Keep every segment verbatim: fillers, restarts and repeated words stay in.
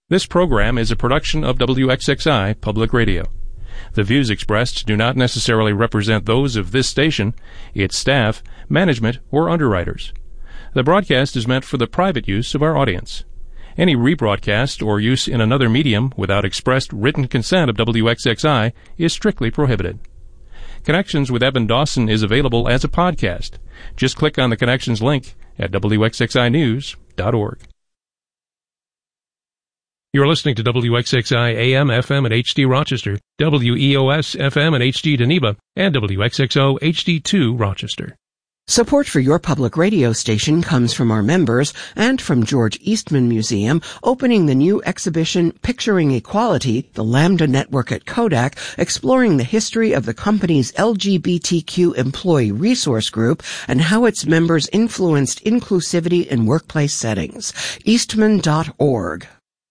This program is a production of W X X I Public Radio. The views expressed do not necessarily represent those of this station, its staff, management, or underwriters. The broadcast is meant for the private use of our audience. Any rebroadcast or use in another medium without expressed written consent of W X X I is strictly prohibited. Connections with Evan Dawson is available as a podcast. Just click on the Connections link at W X X I news dot org. You're listening to W X X I A M, F M, and H D Rochester, W E O S, F M, and H D Geneva, and W X X O H D two Rochester. Support for your public radio station comes from our members and from George Eastman Museum, opening the new exhibition Picturing Equality, the Lambda Network at Kodak, exploring the history of the company's L G B T Q employee resource group and how its members influenced inclusivity in workplace settings. Eastman dot org.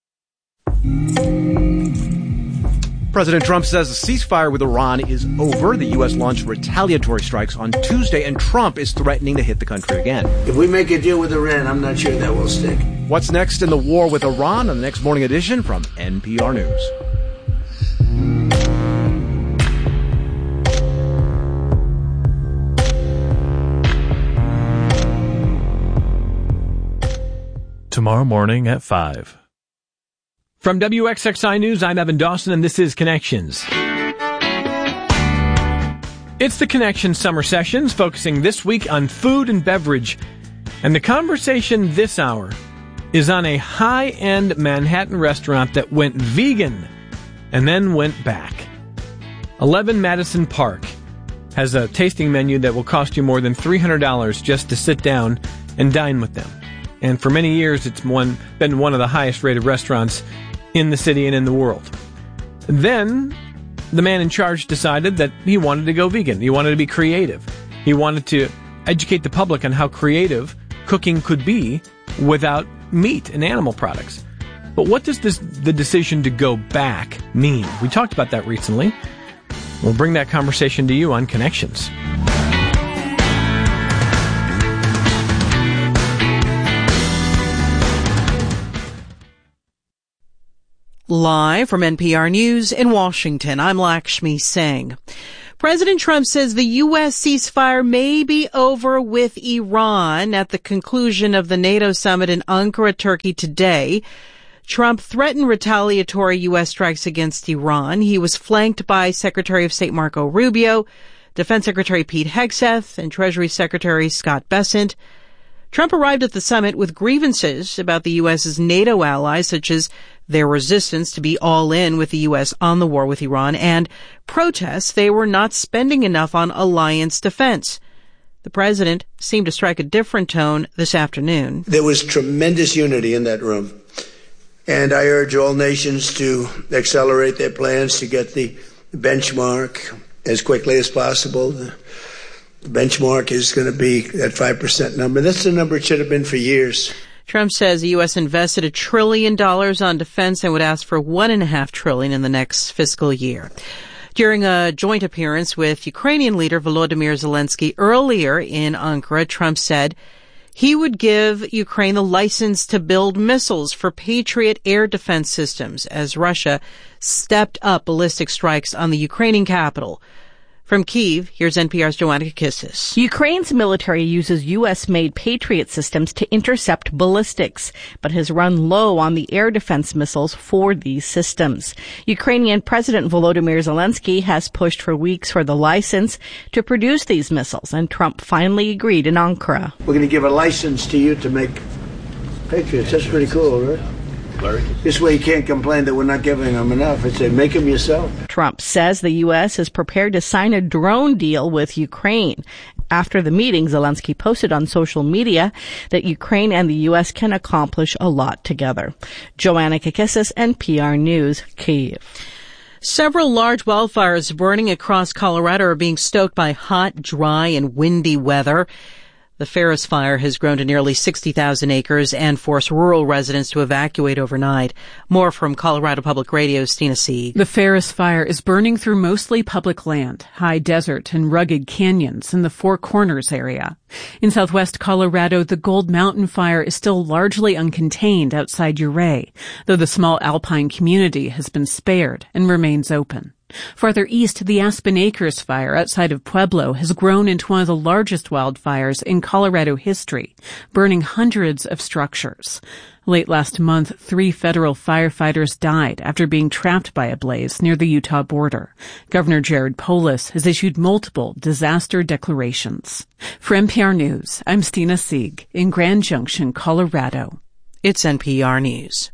President Trump says the ceasefire with Iran is over. The U S launched retaliatory strikes on Tuesday, and Trump is threatening to hit the country again. If we make a deal with Iran, I'm not sure that will stick. What's next in the war with Iran on the next morning edition from N P R News. Tomorrow morning at five. From W X X I News, I'm Evan Dawson, and this is Connections. It's the Connections Summer Sessions, focusing this week on food and beverage. And the conversation this hour is on a high-end Manhattan restaurant that went vegan and then went back. eleven Madison Park has a tasting menu that will cost you more than three hundred dollars just to sit down and dine with them. And for many years, it's one, been one of the highest-rated restaurants in the city and in the world. Then, the man in charge decided that he wanted to go vegan. He wanted to be creative. He wanted to educate the public on how creative cooking could be without meat and animal products. But what does this, the decision to go back mean? We talked about that recently. We'll bring that conversation to you on Connections. Live from N P R News in Washington, I'm Lakshmi Singh. President Trump says the U S ceasefire may be over with Iran at the conclusion of the NATO summit in Ankara, Turkey today. Trump threatened retaliatory U S strikes against Iran. He was flanked by Secretary of State Marco Rubio, Defense Secretary Pete Hegseth, and Treasury Secretary Scott Bessent. Trump arrived at the summit with grievances about the U S's NATO allies, such as their resistance to be all in with the U S on the war with Iran, and protests they were not spending enough on alliance defense. The president seemed to strike a different tone this afternoon. There was tremendous unity in that room, and I urge all nations to accelerate their plans to get the benchmark as quickly as possible. The benchmark is going to be that five percent number. That's the number it should have been for years. Trump says the U S invested a trillion dollars on defense and would ask for one and a half trillion in the next fiscal year. During a joint appearance with Ukrainian leader Volodymyr Zelensky earlier in Ankara, Trump said he would give Ukraine the license to build missiles for Patriot air defense systems as Russia stepped up ballistic strikes on the Ukrainian capital. From Kyiv, here's N P R's Joanna Kakissis. Ukraine's military uses U S-made Patriot systems to intercept ballistics, but has run low on the air defense missiles for these systems. Ukrainian President Volodymyr Zelensky has pushed for weeks for the license to produce these missiles, and Trump finally agreed in Ankara. We're going to give a license to you to make Patriots. That's pretty cool, right? Larry. This way you can't complain that we're not giving them enough. It's a make them yourself. Trump says the U S is prepared to sign a drone deal with Ukraine. After the meeting, Zelensky posted on social media that Ukraine and the U S can accomplish a lot together. Joanna Kakissis, N P R News, Kyiv. Several large wildfires burning across Colorado are being stoked by hot, dry, and windy weather. The Ferris fire has grown to nearly sixty thousand acres and forced rural residents to evacuate overnight. More from Colorado Public Radio's Stina Sieg. The Ferris fire is burning through mostly public land, high desert, and rugged canyons in the Four Corners area. In southwest Colorado, the Gold Mountain fire is still largely uncontained outside Ouray, though the small alpine community has been spared and remains open. Farther east, the Aspen Acres fire outside of Pueblo has grown into one of the largest wildfires in Colorado history, burning hundreds of structures. Late last month, three federal firefighters died after being trapped by a blaze near the Utah border. Governor Jared Polis has issued multiple disaster declarations. For N P R News, I'm Stina Sieg in Grand Junction, Colorado. It's N P R News.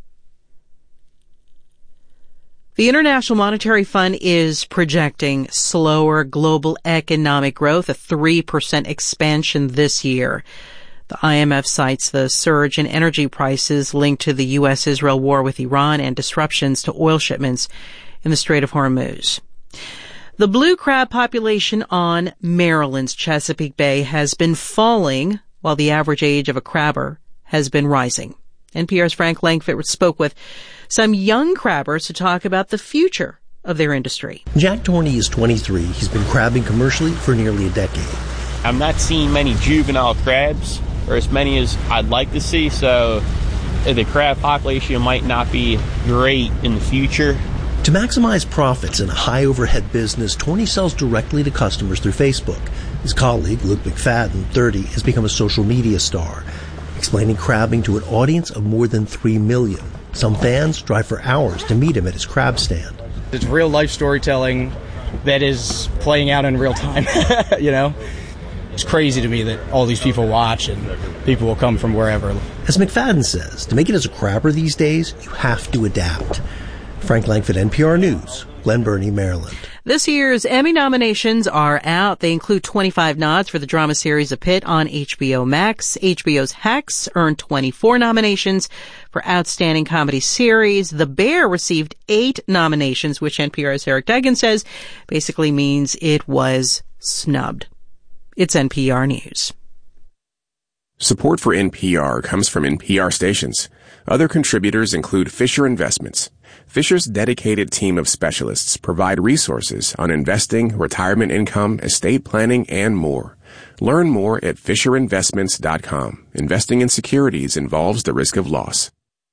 The International Monetary Fund is projecting slower global economic growth, a three percent expansion this year. The I M F cites the surge in energy prices linked to the U S Israel war with Iran and disruptions to oil shipments in the Strait of Hormuz. The blue crab population on Maryland's Chesapeake Bay has been falling, while the average age of a crabber has been rising. N P R's Frank Langfitt spoke with some young crabbers to talk about the future of their industry. Jack Torney is twenty-three. He's been crabbing commercially for nearly a decade. I'm not seeing many juvenile crabs, or as many as I'd like to see, so the crab population might not be great in the future. To maximize profits in a high-overhead business, Torney sells directly to customers through Facebook. His colleague, Luke McFadden, thirty, has become a social media star, explaining crabbing to an audience of more than three million. Some fans drive for hours to meet him at his crab stand. It's real-life storytelling that is playing out in real time, you know? It's crazy to me that all these people watch and people will come from wherever. As McFadden says, to make it as a crabber these days, you have to adapt. Frank Langfitt, N P R News, Glen Burnie, Maryland. This year's Emmy nominations are out. They include twenty-five nods for the drama series A Pit on H B O Max. H B O's Hacks earned twenty-four nominations for Outstanding Comedy Series. The Bear received eight nominations, which N P R's Eric Deggans says basically means it was snubbed. It's N P R News. Support for N P R comes from N P R stations. Other contributors include Fisher Investments. Fisher's dedicated team of specialists provide resources on investing, retirement income, estate planning, and more. Learn more at fisher investments dot com. Investing in securities involves the risk of loss.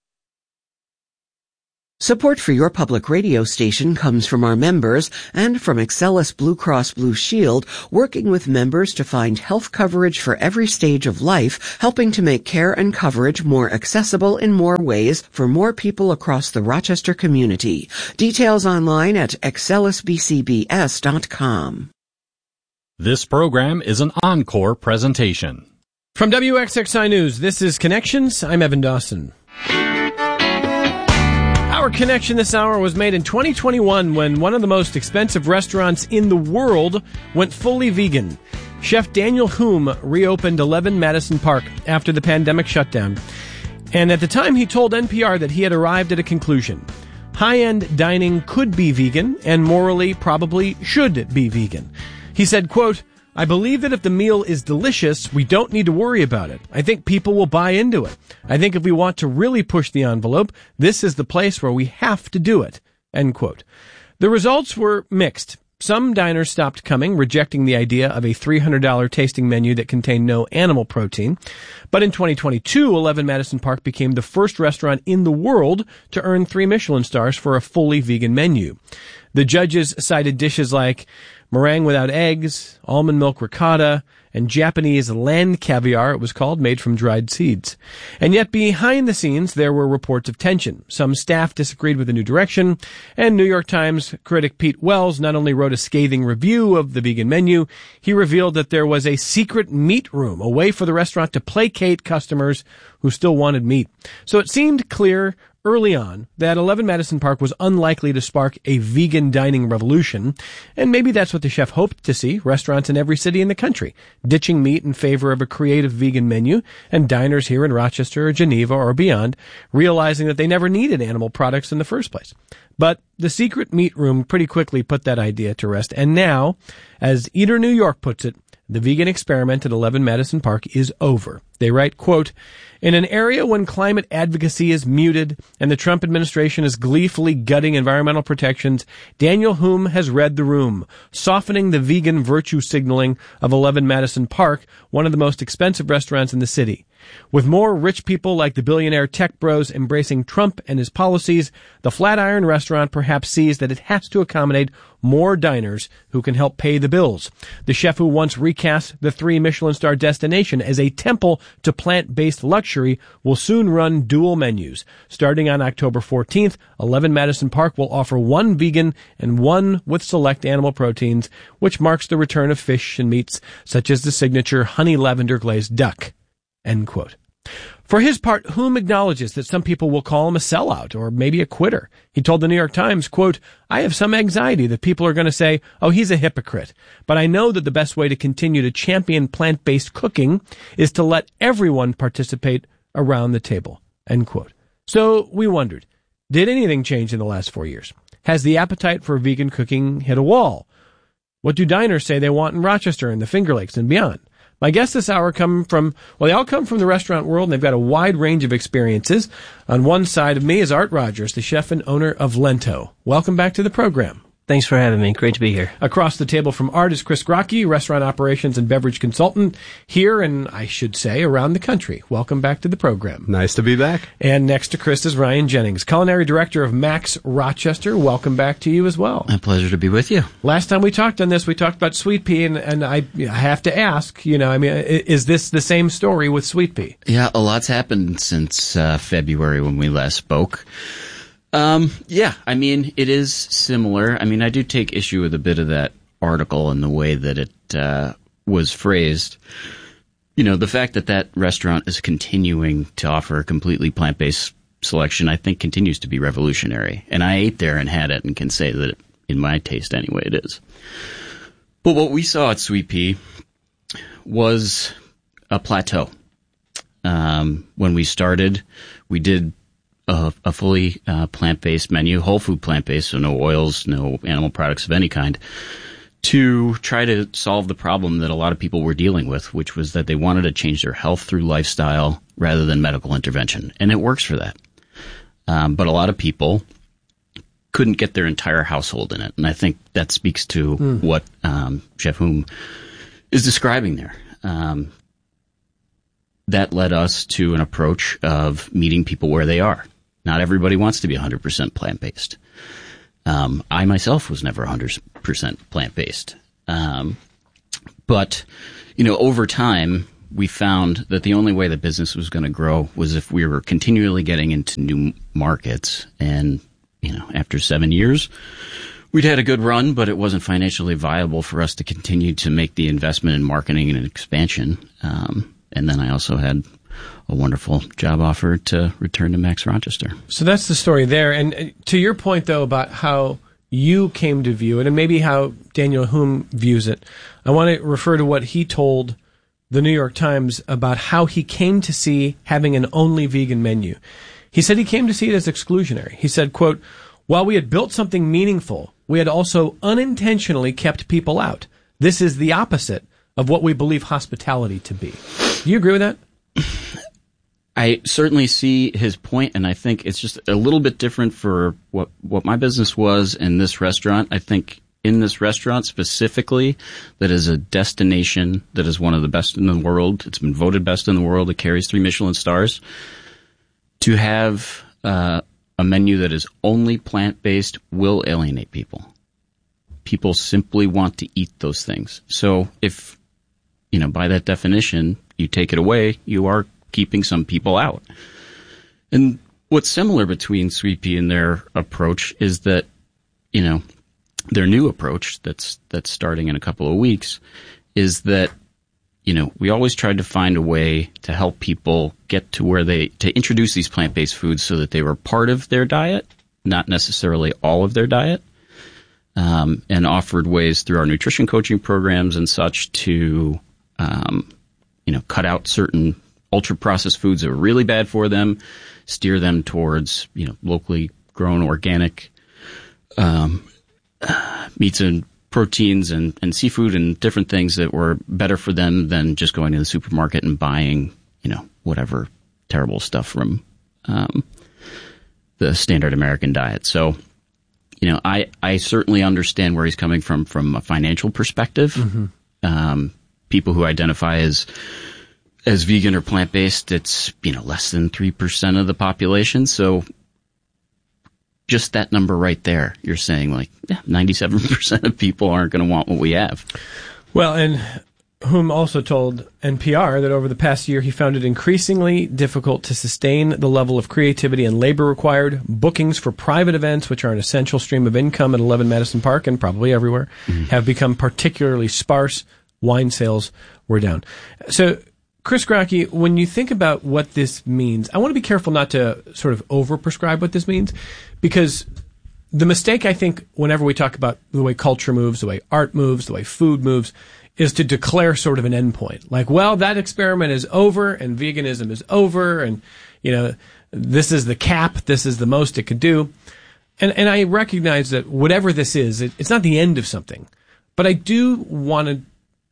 Support for your public radio station comes from our members and from Excellus Blue Cross Blue Shield, working with members to find health coverage for every stage of life, helping to make care and coverage more accessible in more ways for more people across the Rochester community. Details online at excellus b c b s dot com. This program is an encore presentation. From W X X I News, this is Connections. I'm Evan Dawson. Our connection this hour was made in twenty twenty-one when one of the most expensive restaurants in the world went fully vegan. Chef Daniel Hume reopened eleven Madison Park after the pandemic shutdown. And at the time, he told N P R that he had arrived at a conclusion. High-end dining could be vegan and morally probably should be vegan. He said, quote, I believe that if the meal is delicious, we don't need to worry about it. I think people will buy into it. I think if we want to really push the envelope, this is the place where we have to do it. End quote. The results were mixed. Some diners stopped coming, rejecting the idea of a three hundred dollars tasting menu that contained no animal protein. But in twenty twenty-two, eleven Madison Park became the first restaurant in the world to earn three Michelin stars for a fully vegan menu. The judges cited dishes like meringue without eggs, almond milk ricotta, and Japanese land caviar, it was called, made from dried seeds. And yet behind the scenes, there were reports of tension. Some staff disagreed with the new direction, and New York Times critic Pete Wells not only wrote a scathing review of the vegan menu, he revealed that there was a secret meat room, a way for the restaurant to placate customers who still wanted meat. So it seemed clear early on that eleven Madison Park was unlikely to spark a vegan dining revolution, and maybe that's what the chef hoped to see, restaurants in every city in the country, ditching meat in favor of a creative vegan menu, and diners here in Rochester or Geneva or beyond realizing that they never needed animal products in the first place. But the secret meat room pretty quickly put that idea to rest, and now, as Eater New York puts it, the vegan experiment at eleven Madison Park is over. They write, quote, in an area when climate advocacy is muted and the Trump administration is gleefully gutting environmental protections, Daniel Humm has read the room, softening the vegan virtue signaling of eleven Madison Park, one of the most expensive restaurants in the city. With more rich people like the billionaire tech bros embracing Trump and his policies, the Flatiron restaurant perhaps sees that it has to accommodate more diners who can help pay the bills. The chef who once recast the three Michelin star destination as a temple to plant-based luxury will soon run dual menus. Starting on October fourteenth, eleven Madison Park will offer one vegan and one with select animal proteins, which marks the return of fish and meats such as the signature honey lavender glazed duck. End quote. For his part, Humm acknowledges that some people will call him a sellout or maybe a quitter. He told the New York Times, quote, I have some anxiety that people are going to say, oh, he's a hypocrite. But I know that the best way to continue to champion plant-based cooking is to let everyone participate around the table. End quote. So we wondered, did anything change in the last four years? Has the appetite for vegan cooking hit a wall? What do diners say they want in Rochester and the Finger Lakes and beyond? My guests this hour come from, well, they all come from the restaurant world, and they've got a wide range of experiences. On one side of me is Art Rogers, the chef and owner of Lento. Welcome back to the program. Thanks for having me. Great to be here. Across the table from Art is Chris Grocke, restaurant operations and beverage consultant here and, I should say, around the country. Welcome back to the program. Nice to be back. And next to Chris is Ryan Jennings, culinary director of Max Rochester. Welcome back to you as well. A pleasure to be with you. Last time we talked on this, we talked about Sweet Pea, and, and I, I have to ask, you know, I mean, is this the same story with Sweet Pea? Yeah, a lot's happened since uh, February when we last spoke. Um, yeah, I mean, it is similar. I mean, I do take issue with a bit of that article and the way that it uh, was phrased. You know, the fact that that restaurant is continuing to offer a completely plant-based selection, I think, continues to be revolutionary. And I ate there and had it and can say that, it, in my taste anyway, it is. But what we saw at Sweet Pea was a plateau. Um, when we started, we did A, a fully uh, plant-based menu, whole food plant-based, so no oils, no animal products of any kind, to try to solve the problem that a lot of people were dealing with, which was that they wanted to change their health through lifestyle rather than medical intervention. And it works for that. Um, but a lot of people couldn't get their entire household in it. And I think that speaks to mm. what um, Chef Humm is describing there. Um, that led us to an approach of meeting people where they are. Not everybody wants to be one hundred percent plant-based. Um, I myself was never one hundred percent plant-based. Um, but, you know, over time, we found that the only way that business was going to grow was if we were continually getting into new markets. And, you know, after seven years, we'd had a good run, but it wasn't financially viable for us to continue to make the investment in marketing and expansion. Um, and then I also had a wonderful job offer to return to Max Rochester. So that's the story there. And to your point, though, about how you came to view it and maybe how Daniel Humm views it, I want to refer to what he told the New York Times about how he came to see having an only vegan menu. He said he came to see it as exclusionary. He said, quote, while we had built something meaningful, we had also unintentionally kept people out. This is the opposite of what we believe hospitality to be. Do you agree with that? I certainly see his point, and I think it's just a little bit different for what, what my business was in this restaurant. I think in this restaurant specifically, that is a destination that is one of the best in the world. It's been voted best in the world. It carries three Michelin stars. To have uh, a menu that is only plant-based will alienate people. People simply want to eat those things. So if, you know, by that definition, you take it away, you are keeping some people out. And what's similar between Sweet Pea and their approach is that, you know, their new approach that's that's starting in a couple of weeks is that, you know, we always tried to find a way to help people get to where they, to introduce these plant-based foods so that they were part of their diet, not necessarily all of their diet, um, and offered ways through our nutrition coaching programs and such to, um, you know, cut out certain ultra-processed foods that are really bad for them, steer them towards, you know, locally grown organic um, uh, meats and proteins and, and seafood and different things that were better for them than just going to the supermarket and buying, you know, whatever terrible stuff from um, the standard American diet. So, you know, I, I certainly understand where he's coming from from a financial perspective. Mm-hmm. Um, people who identify as as vegan or plant-based, it's, you know, less than three percent of the population. So just that number right there, you're saying like yeah, ninety-seven percent of people aren't going to want what we have. Well, and whom also told N P R that over the past year he found it increasingly difficult to sustain the level of creativity and labor required. Bookings for private events, which are an essential stream of income at eleven Madison Park and probably everywhere, mm-hmm. have become particularly sparse. Wine sales were down. So, Chris Grocke, when you think about what this means, I want to be careful not to sort of overprescribe what this means, because the mistake, I think, whenever we talk about the way culture moves, the way art moves, the way food moves, is to declare sort of an endpoint. Like, well, that experiment is over and veganism is over and, you know, this is the cap, this is the most it could do. And and I recognize that whatever this is, it, it's not the end of something. But I do want to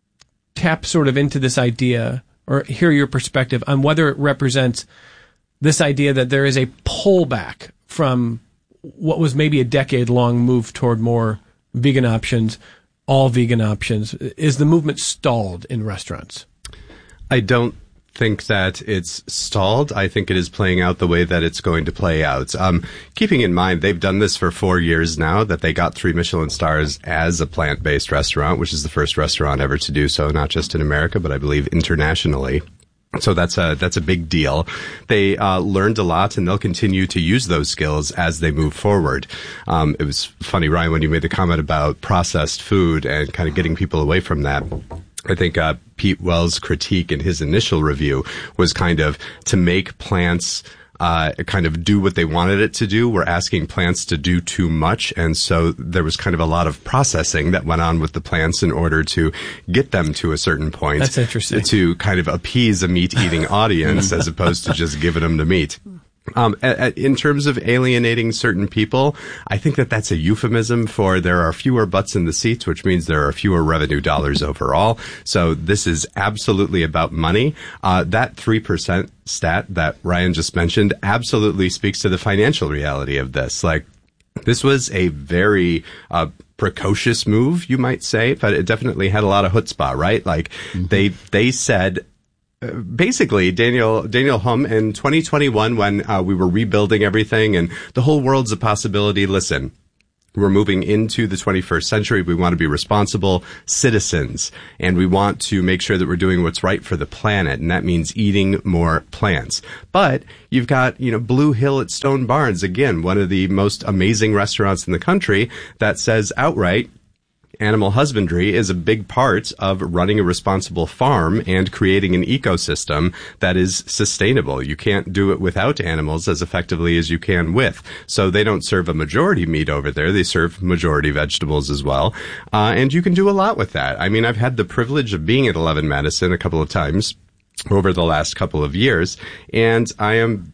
tap sort of into this idea or hear your perspective on whether it represents this idea that there is a pullback from what was maybe a decade-long move toward more vegan options, all vegan options. Is the movement stalled in restaurants? I don't think that it's stalled. I think it is playing out the way that it's going to play out. Um, keeping in mind, they've done this for four years now, that they got three Michelin stars as a plant-based restaurant, which is the first restaurant ever to do so, not just in America, but I believe internationally. So that's a, that's a big deal. They, uh, learned a lot and they'll continue to use those skills as they move forward. Um, it was funny, Ryan, when you made the comment about processed food and kind of getting people away from that. I think, uh, Pete Wells' critique in his initial review was kind of to make plants Uh, kind of do what they wanted it to do. We're asking plants to do too much. And so there was kind of a lot of processing that went on with the plants in order to get them to a certain point. That's interesting. To kind of appease a meat-eating audience as opposed to just giving them the meat. Um, a, a, in terms of alienating certain people, I think that that's a euphemism for there are fewer butts in the seats, which means there are fewer revenue dollars overall. So this is absolutely about money. Uh, that three percent stat that Ryan just mentioned absolutely speaks to the financial reality of this. Like, this was a very, uh, precocious move, you might say, but it definitely had a lot of chutzpah, right? Like, mm-hmm. they, they said, Basically, Daniel Daniel Humm in twenty twenty-one, when uh, we were rebuilding everything and the whole world's a possibility. Listen, we're moving into the twenty-first century. We want to be responsible citizens, and we want to make sure that we're doing what's right for the planet, and that means eating more plants. But you've got, you know, Blue Hill at Stone Barns, again, one of the most amazing restaurants in the country, that says outright, animal husbandry is a big part of running a responsible farm and creating an ecosystem that is sustainable. You can't do it without animals as effectively as you can with. So they don't serve a majority meat over there. They serve majority vegetables as well. Uh, and you can do a lot with that. I mean, I've had the privilege of being at eleven Madison a couple of times over the last couple of years, and I am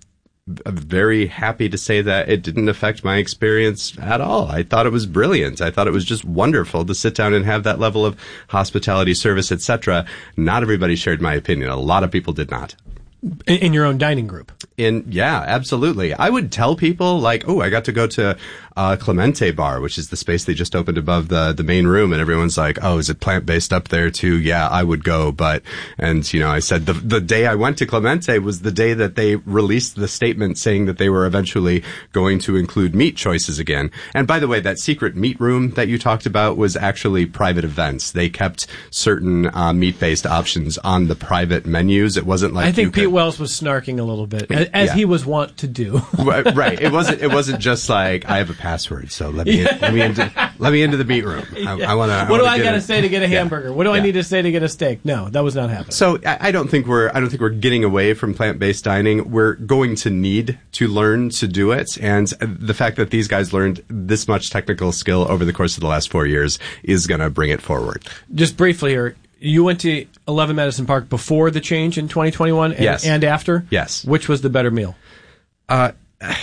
very happy to say that it didn't affect my experience at all. I thought it was brilliant. I thought it was just wonderful to sit down and have that level of hospitality, service, et cetera. Not everybody shared my opinion. A lot of people did not. In, in your own dining group? In yeah, absolutely. I would tell people, like, oh, I got to go to uh, Clemente Bar, which is the space they just opened above the the main room, and everyone's like, oh, is it plant-based up there too? Yeah, I would go, but, and, you know, I said the the day I went to Clemente was the day that they released the statement saying that they were eventually going to include meat choices again. And by the way, that secret meat room that you talked about was actually private events. They kept certain uh, meat-based options on the private menus. It wasn't like I think you Pete could, Wells was snarking a little bit, as yeah. he was wont to do. Right. It wasn't. It wasn't just like I have a password, so let me yeah. let me into let me into the meat room. I, yeah. I want to. What do I got to say to get a hamburger? Yeah. What do I yeah. need to say to get a steak? No, that was not happening. So I, I don't think we're. I don't think we're getting away from plant-based dining. We're going to need to learn to do it, and the fact that these guys learned this much technical skill over the course of the last four years is going to bring it forward. Just briefly here. You went to eleven Madison Park before the change in twenty twenty-one and, yes. and after? Yes. Which was the better meal? Uh,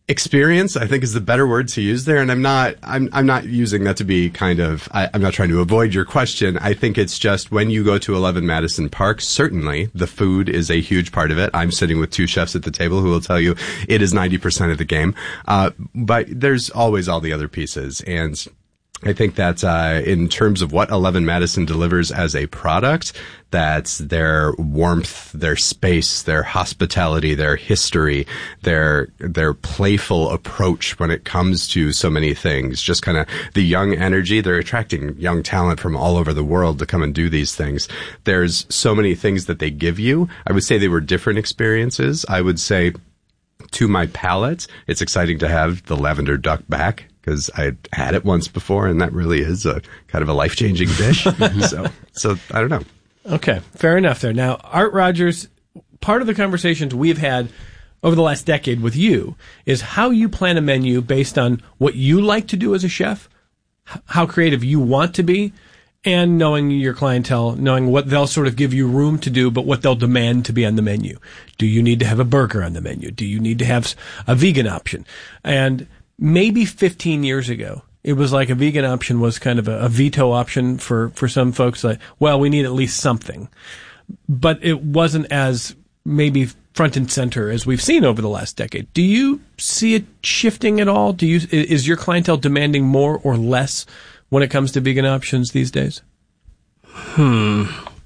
experience, I think, is the better word to use there. And I'm not, I'm, I'm not using that to be kind of, I, I'm not trying to avoid your question. I think it's just when you go to eleven Madison Park, certainly the food is a huge part of it. I'm sitting with two chefs at the table who will tell you it is ninety percent of the game. Uh, but there's always all the other pieces. And I think that uh, in terms of what eleven Madison delivers as a product, that's their warmth, their space, their hospitality, their history, their their playful approach when it comes to so many things. Just kind of the young energy. They're attracting young talent from all over the world to come and do these things. There's so many things that they give you. I would say they were different experiences. I would say, to my palate, it's exciting to have the lavender duck back, because I had it once before, and that really is a kind of a life-changing dish. so, so I don't know. Okay, fair enough there. Now, Art Rogers, part of the conversations we've had over the last decade with you is how you plan a menu based on what you like to do as a chef, how creative you want to be, and knowing your clientele, knowing what they'll sort of give you room to do, but what they'll demand to be on the menu. Do you need to have a burger on the menu? Do you need to have a vegan option? And maybe fifteen years ago, it was like a vegan option was kind of a, a veto option for, for some folks. Like, well, we need at least something. But it wasn't as maybe front and center as we've seen over the last decade. Do you see it shifting at all? Do you, is your clientele demanding more or less when it comes to vegan options these days? Hmm.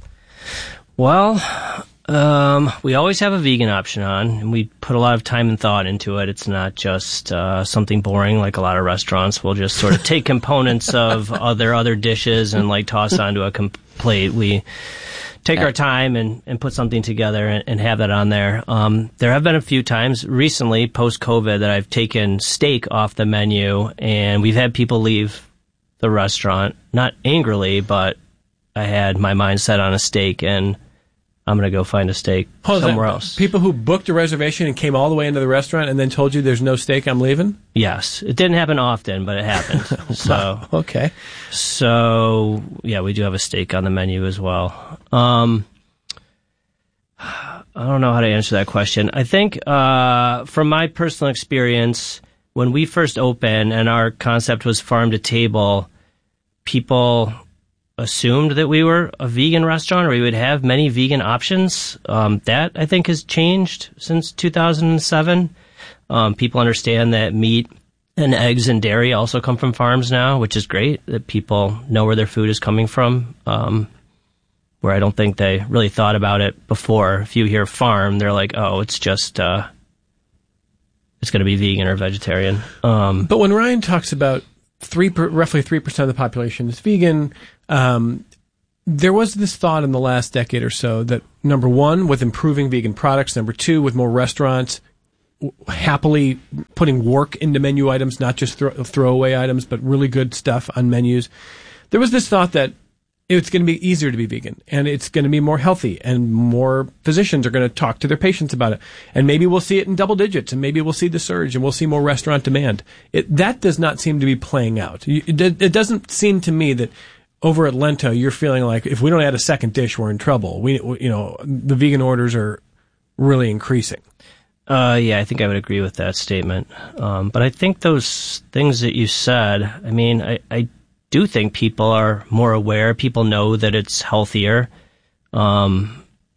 Well, Um, we always have a vegan option on, and we put a lot of time and thought into it. It's not just uh, something boring like a lot of restaurants will just sort of take components of other other dishes and like toss onto a com- plate. We take our time and, and put something together and, and have that on there. Um, there have been a few times recently, post-COVID, that I've taken steak off the menu, and we've had people leave the restaurant, not angrily, but I had my mind set on a steak, and I'm going to go find a steak oh, somewhere that, else. People who booked a reservation and came all the way into the restaurant and then told you there's no steak, I'm leaving? Yes. It didn't happen often, but it happened. So wow. Okay. So, yeah, we do have a steak on the menu as well. Um, I don't know how to answer that question. I think uh, from my personal experience, when we first opened and our concept was farm to table, people assumed that we were a vegan restaurant or we would have many vegan options. Um, that, I think, has changed since two thousand seven. Um, people understand that meat and eggs and dairy also come from farms now, which is great, that people know where their food is coming from, um, where I don't think they really thought about it before. If you hear farm, they're like, oh, it's just, uh, it's going to be vegan or vegetarian. Um, but when Ryan talks about three, per, roughly three percent of the population is vegan, um, there was this thought in the last decade or so that, number one, with improving vegan products, number two, with more restaurants happily putting work into menu items, not just throw, throwaway items, but really good stuff on menus, there was this thought that it's going to be easier to be vegan, and it's going to be more healthy, and more physicians are going to talk to their patients about it. And maybe we'll see it in double digits, and maybe we'll see the surge, and we'll see more restaurant demand. It, that does not seem to be playing out. It, it doesn't seem to me that over at Lento, you're feeling like if we don't add a second dish, we're in trouble. We, you know, the vegan orders are really increasing. Uh, yeah, I think I would agree with that statement. Um, but I think those things that you said, I mean, I, I do think people are more aware. People know that it's healthier. Um,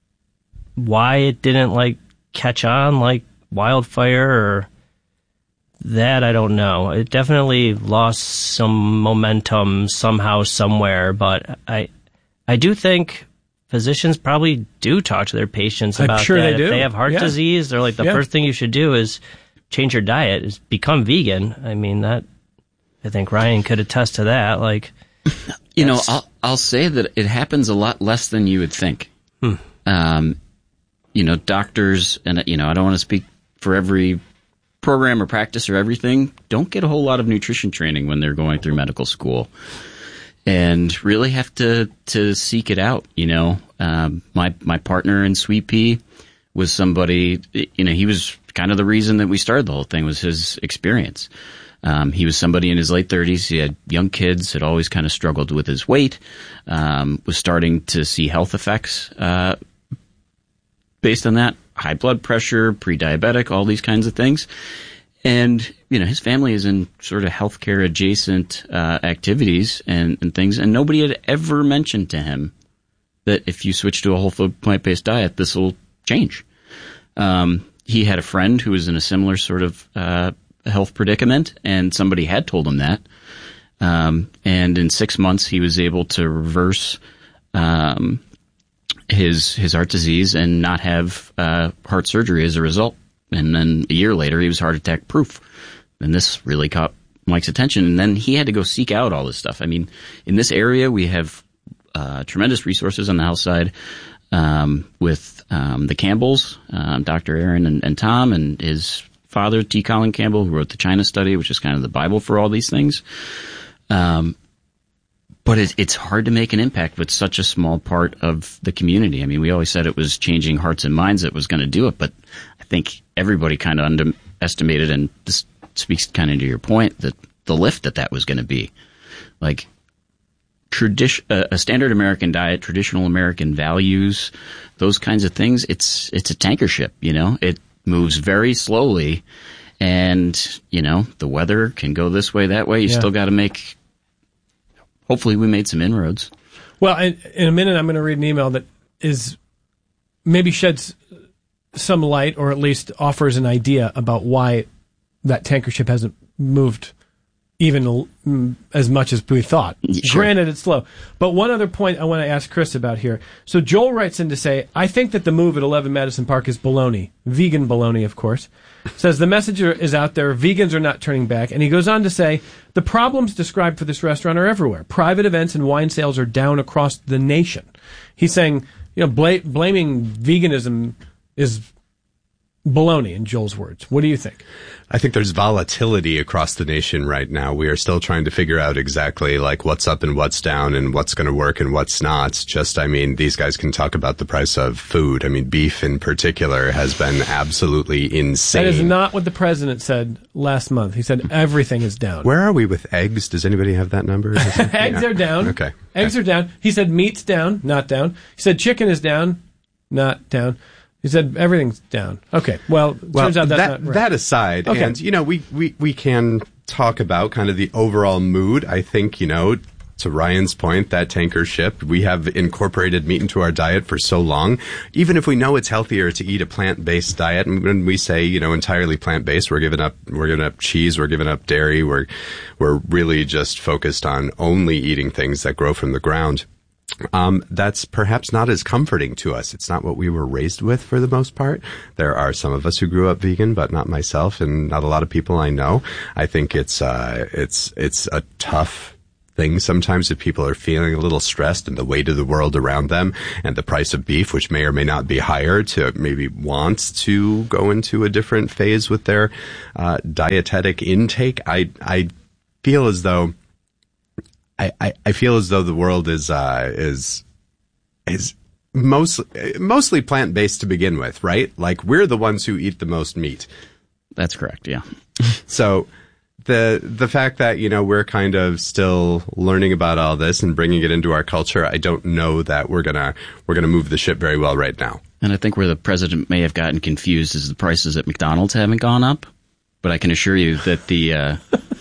why it didn't like catch on like wildfire or that, I don't know. It definitely lost some momentum somehow, somewhere. But I, I do think physicians probably do talk to their patients about I'm sure that. They do. If they have heart yeah. disease, they're like, the yeah. first thing you should do is change your diet, is become vegan. I mean, that, I think Ryan could attest to that. Like, you know, I'll, I'll say that it happens a lot less than you would think. Hmm. Um, you know, doctors, and, you know, I don't want to speak for every program or practice or everything, don't get a whole lot of nutrition training when they're going through medical school. And really have to, to seek it out, you know. Um, my my partner in Sweet Pea was somebody, you know, he was kind of the reason that we started the whole thing, was his experience. Um, he was somebody in his late thirties. He had young kids, had always kind of struggled with his weight, um, was starting to see health effects uh, based on that. High blood pressure, pre-diabetic, all these kinds of things. And, you know, his family is in sort of healthcare adjacent uh, activities and, and things, and nobody had ever mentioned to him that if you switch to a whole food plant-based diet, this will change. Um, he had a friend who was in a similar sort of uh, health predicament, and somebody had told him that. Um, and in six months, he was able to reverse um, his his heart disease and not have uh, heart surgery as a result. And then a year later, he was heart attack proof. And this really caught Mike's attention. And then he had to go seek out all this stuff. I mean, in this area, we have uh, tremendous resources on the health side um, with um, the Campbells, um, Doctor Aaron and, and Tom, and his father, T. Colin Campbell, who wrote the China Study, which is kind of the Bible for all these things. Um, but it, it's hard to make an impact with such a small part of the community. I mean, we always said it was changing hearts and minds that was going to do it, but I think everybody kind of underestimated, and this speaks kind of to your point, that the lift that that was going to be. Like, tradition, uh, a standard American diet, traditional American values, those kinds of things, it's it's a tanker ship, you know? It moves very slowly, and, you know, the weather can go this way, that way. You Yeah. still got to make, hopefully we made some inroads. Well, in, in a minute, I'm going to read an email that is maybe sheds some light, or at least offers an idea about why that tanker ship hasn't moved even mm, as much as we thought. Sure. Granted, it's slow. But one other point I want to ask Chris about here. So Joel writes in to say, I think that the move at eleven Madison Park is baloney. Vegan baloney, of course. Says the message is out there. Vegans are not turning back. And he goes on to say, the problems described for this restaurant are everywhere. Private events and wine sales are down across the nation. He's saying, you know, bla- blaming veganism is baloney, in Joel's words. What do you think? I think there's volatility across the nation right now. We are still trying to figure out exactly like what's up and what's down and what's going to work and what's not. Just, I mean, these guys can talk about the price of food. I mean, beef in particular has been absolutely insane. That is not what the president said last month. He said everything is down. Where are we with eggs? Does anybody have that number? Eggs Yeah. are down. Okay. Eggs are down. He said meat's down, not down. He said chicken is down, not down. He said everything's down. Okay. Well, Well, turns out that's that, not right. that aside, Okay. and, you know, we, we, we can talk about kind of the overall mood. I think, you know, to Ryan's point, that tanker ship, we have incorporated meat into our diet for so long. Even if we know it's healthier to eat a plant-based diet, and when we say, you know, entirely plant-based, we're giving up, we're giving up cheese, we're giving up dairy, we're, we're really just focused on only eating things that grow from the ground. Um, that's perhaps not as comforting to us. It's not what we were raised with for the most part. There are some of us who grew up vegan, but not myself and not a lot of people I know. I think it's, uh, it's, it's a tough thing sometimes if people are feeling a little stressed and the weight of the world around them and the price of beef, which may or may not be higher, to maybe want to go into a different phase with their, uh, dietetic intake. I, I feel as though I, I, I feel as though the world is uh, is is mostly mostly plant based to begin with, right? Like we're the ones who eat the most meat. That's correct. Yeah. So the the fact that, you know, we're kind of still learning about all this and bringing it into our culture, I don't know that we're gonna we're gonna move the ship very well right now. And I think where the president may have gotten confused is the prices at McDonald's haven't gone up, but I can assure you that the uh,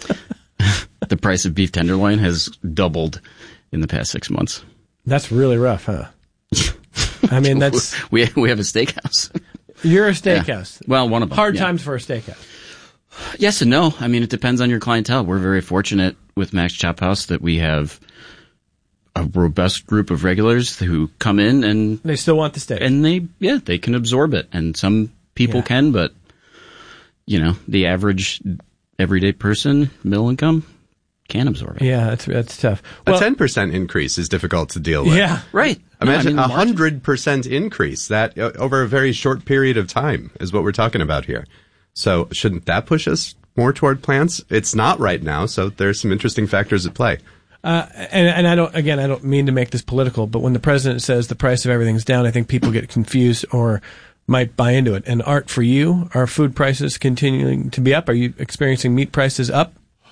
the price of beef tenderloin has doubled in the past six months. That's really rough, huh? I mean, that's we we have a steakhouse. You're a steakhouse. Yeah. Well, one of them. Hard yeah. times for a steakhouse. Yes and no. I mean, it depends on your clientele. We're very fortunate with Max Chop House that we have a robust group of regulars who come in and they still want the steak, and they yeah they can absorb it. And some people Yeah. can, but you know, the average everyday person, middle income, can't absorb it. Yeah, that's that's tough. A ten percent increase is difficult to deal with. Yeah, right. Imagine No, I a mean, the margin- hundred percent increase that uh, over a very short period of time is what we're talking about here. So shouldn't that push us more toward plants? It's not right now, so there's some interesting factors at play. Uh, and, and I don't, again, I don't mean to make this political, but when the president says the price of everything's down, I think people get confused or might buy into it. And Art, for you, are food prices continuing to be up? Are you experiencing meat prices up?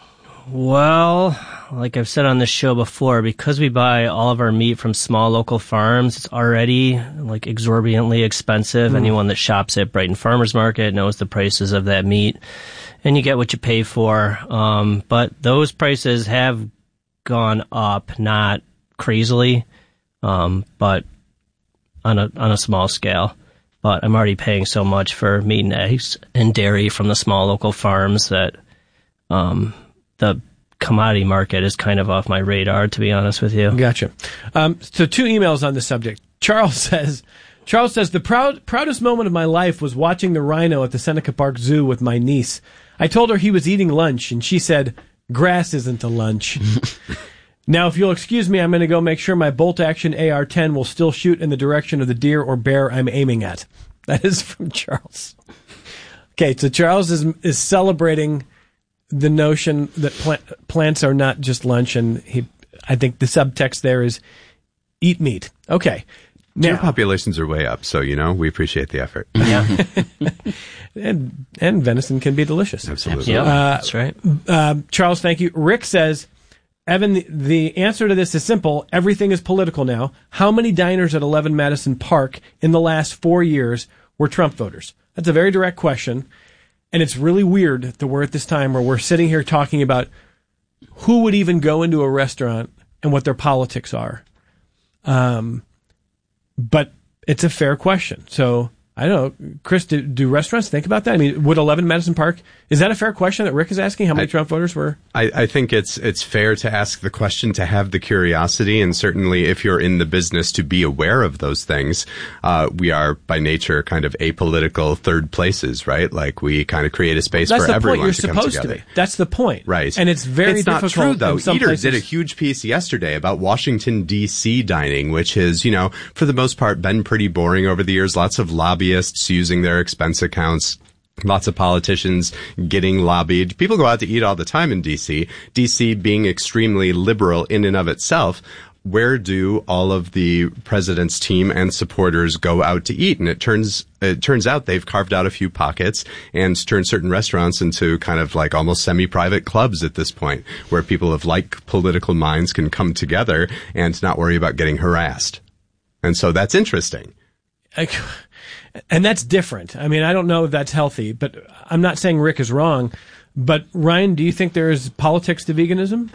Well, like I've said on this show before, because we buy all of our meat from small local farms, it's already like exorbitantly expensive. Mm. Anyone that shops at Brighton Farmers Market knows the prices of that meat. and you get what you pay for. Um, but those prices have gone up, not crazily, um, but on a on a small scale. But I'm already paying so much for meat and eggs and dairy from the small local farms that um, the commodity market is kind of off my radar, to be honest with you. Gotcha. Um, so two emails on the subject. Charles says, Charles says, the proud, proudest moment of my life was watching the rhino at the Seneca Park Zoo with my niece. I told her he was eating lunch, and she said, grass isn't a lunch. Now, if you'll excuse me, I'm going to go make sure my bolt-action A R ten will still shoot in the direction of the deer or bear I'm aiming at. That is from Charles. Okay, so Charles is is celebrating the notion that plant, plants are not just lunch, and he, I think the subtext there is eat meat. Okay. Now, deer populations are way up, so, you know, we appreciate the effort. Yeah. and and venison can be delicious. Absolutely. Yeah, uh, that's right. Uh, Charles, thank you. Rick says, Evan, the, the answer to this is simple. Everything is political now. How many diners at eleven Madison Park in the last four years were Trump voters? That's a very direct question. And it's really weird that we're at this time where we're sitting here talking about who would even go into a restaurant and what their politics are. Um, but it's a fair question. So, I don't know. Chris, do, do restaurants think about that? I mean, would eleven Madison Park, is that a fair question that Rick is asking? How many I, Trump voters were? I, I think it's it's fair to ask the question, to have the curiosity, and certainly if you're in the business, to be aware of those things. Uh, we are, by nature, kind of apolitical third places, right? Like, we kind of create a space That's for everyone to come together. That's the point. You're supposed to be. That's the point. Right. And it's very it's difficult. It's not true, though. In some Eater places. did a huge piece yesterday about Washington, D C dining, which has, you know, for the most part, been pretty boring over the years. Lots of lobbyists using their expense accounts. Lots of politicians getting lobbied. People go out to eat all the time in D C. D C being extremely liberal in and of itself. Where do all of the president's team and supporters go out to eat? And it turns it turns out they've carved out a few pockets and turned certain restaurants into kind of like almost semi-private clubs at this point, where people of like political minds can come together and not worry about getting harassed. And so that's interesting. I, And that's different. I mean, I don't know if that's healthy, but I'm not saying Rick is wrong. But Ryan, do you think there is politics to veganism?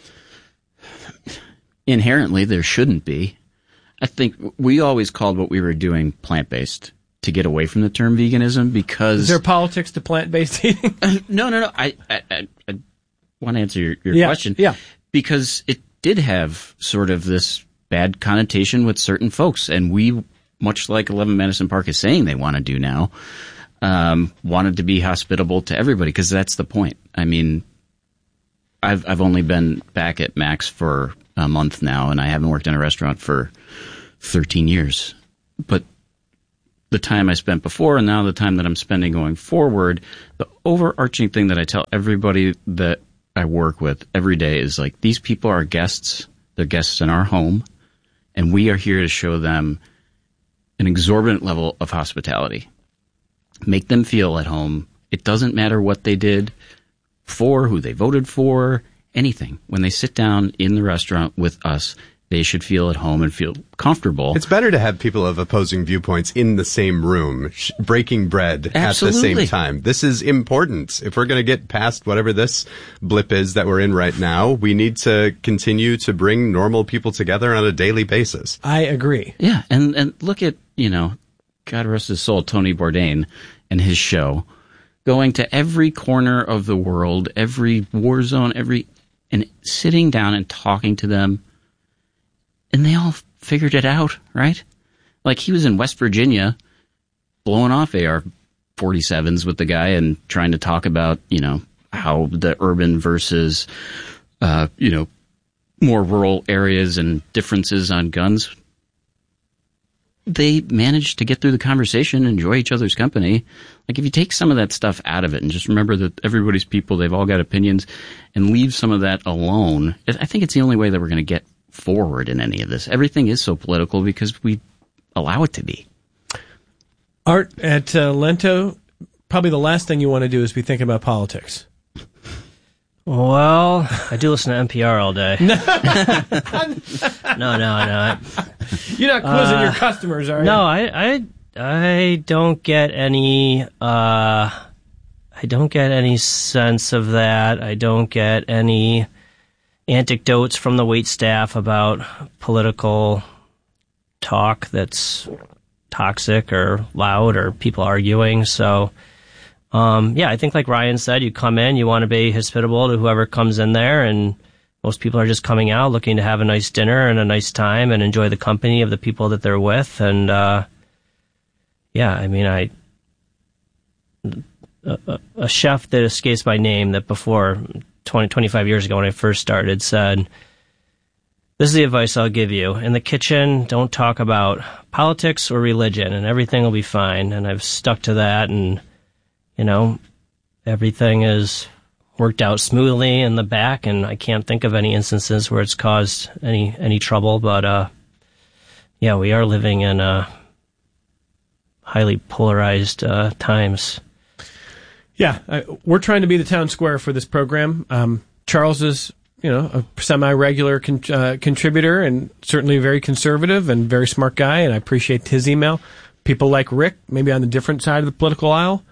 Inherently, there shouldn't be. I think we always called what we were doing plant-based to get away from the term veganism because... Is there politics to plant-based eating? uh, no, no, no. I, I, I, I want to answer your, your yeah, question. Yeah. Because it did have sort of this bad connotation with certain folks, and we... much like eleven Madison Park is saying they want to do now, um, wanted to be hospitable to everybody, because that's the point. I mean, I've I've only been back at Max for a month now, and I haven't worked in a restaurant for thirteen years. But the time I spent before and now the time that I'm spending going forward, the overarching thing that I tell everybody that I work with every day is like, these people are guests. They're guests in our home, and we are here to show them an exorbitant level of hospitality. Make them feel at home. It doesn't matter what they did for, who they voted for, anything. When they sit down in the restaurant with us, they should feel at home and feel comfortable. It's better to have people of opposing viewpoints in the same room, sh- breaking bread Absolutely. at the same time. This is important. If we're going to get past whatever this blip is that we're in right now, we need to continue to bring normal people together on a daily basis. I agree. Yeah, and, and look at, you know, God rest his soul, Tony Bourdain and his show, going to every corner of the world, every war zone, every, and sitting down and talking to them. And they all figured it out, right? Like, he was in West Virginia blowing off A R forty-sevens with the guy and trying to talk about, you know, how the urban versus, uh, you know, more rural areas and differences on guns. They managed to get through the conversation, enjoy each other's company. Like, if you take some of that stuff out of it and just remember that everybody's people, they've all got opinions, and leave some of that alone, I think it's the only way that we're going to get forward in any of this. Everything is so political because we allow it to be. Art, at uh, Lento, probably the last thing you want to do is be thinking about politics. Well, I do listen to N P R all day. no, no, no. You're not quizzing uh, your customers, are you? No, I, I, I don't get any. Uh, I I don't get any sense of that. I don't get any anecdotes from the wait staff about political talk that's toxic or loud or people arguing. So, um, yeah, I think like Ryan said, you come in, you want to be hospitable to whoever comes in there, and most people are just coming out looking to have a nice dinner and a nice time and enjoy the company of the people that they're with. And, uh, yeah, I mean, I, a, a chef that escapes my name that before twenty, twenty-five years ago when I first started said, this is the advice I'll give you. In the kitchen, don't talk about politics or religion, and everything will be fine. And I've stuck to that, and, you know, everything is worked out smoothly in the back, and I can't think of any instances where it's caused any, any trouble. But, uh, yeah, we are living in uh, highly polarized uh, times. Yeah, uh, we're trying to be the town square for this program. Um, Charles is, you know, a semi-regular con- uh, contributor and certainly very conservative and very smart guy, and I appreciate his email. People like Rick, maybe on the different side of the political aisle.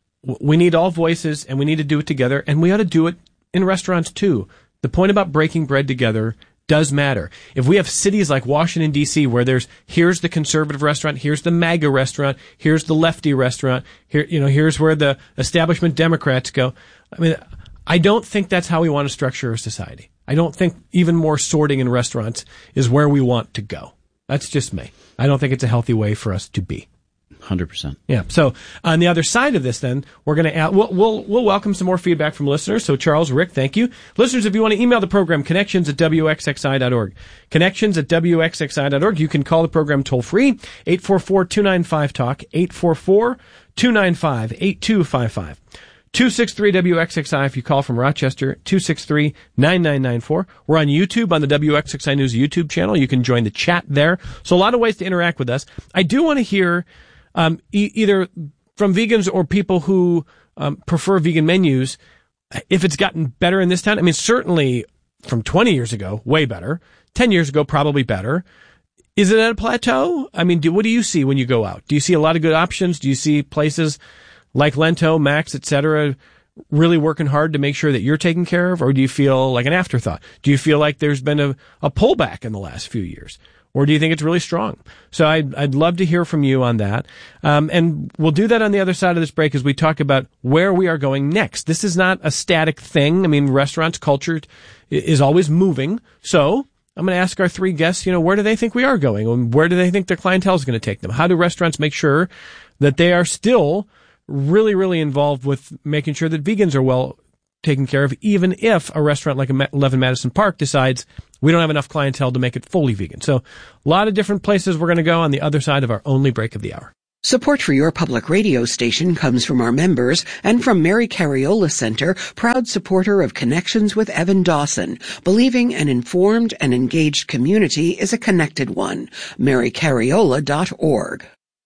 We need all voices, and we need to do it together, and we ought to do it in restaurants too. The point about breaking bread together does matter. If we have cities like Washington, D C, where there's, here's the conservative restaurant, here's the MAGA restaurant, here's the lefty restaurant, here, you know, here's where the establishment Democrats go. I mean, I don't think that's how we want to structure a society. I don't think even more sorting in restaurants is where we want to go. That's just me. I don't think it's a healthy way for us to be. one hundred percent. Yeah. So on the other side of this, then we're going to add, we'll, we'll we'll welcome some more feedback from listeners. So Charles, Rick, thank you, listeners. If you want to email the program, connections at w x x i dot org, connections at w x x i dot org. You can call the program toll free eight four four, two nine five talk eight four four, two nine five, eight two five five. two six three W X X I if you call from Rochester, two six three, nine nine nine four. We're on YouTube on the W X X I News YouTube channel. You can join the chat there. So a lot of ways to interact with us. I do want to hear um, e- either from vegans or people who um, prefer vegan menus, if it's gotten better in this town. I mean, certainly from twenty years ago, way better. ten years ago, probably better. Is it at a plateau? I mean, do, what do you see when you go out? Do you see a lot of good options? Do you see places like Lento, Max, et cetera, really working hard to make sure that you're taken care of? Or do you feel like an afterthought? Do you feel like there's been a, a pullback in the last few years? Or do you think it's really strong? So I'd, I'd love to hear from you on that. Um, and we'll do that on the other side of this break as we talk about where we are going next. This is not a static thing. I mean, restaurants culture is always moving. So I'm going to ask our three guests, you know, where do they think we are going? And where do they think their clientele is going to take them? How do restaurants make sure that they are still really, really involved with making sure that vegans are well taken care of, even if a restaurant like eleven Madison Park decides we don't have enough clientele to make it fully vegan. So a lot of different places we're going to go on the other side of our only break of the hour. Support for your public radio station comes from our members and from Mary Cariola Center, proud supporter of Connections with Evan Dawson, believing an informed and engaged community is a connected one. mary cariola dot org.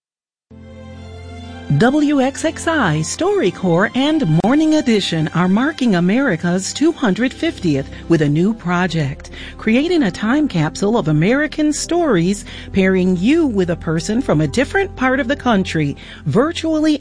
W X X I, StoryCorps, and Morning Edition are marking America's two hundred fiftieth with a new project, creating a time capsule of American stories, pairing you with a person from a different part of the country, virtually